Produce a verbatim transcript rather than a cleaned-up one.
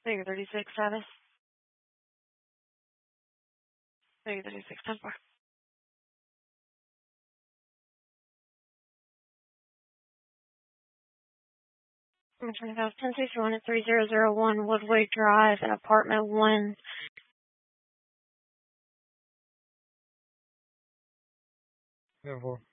Figure thirty-six status. Figure thirty-six ten four. I'm turning out ten sixty-one at three zero zero one Woodway Drive in apartment one. ten four.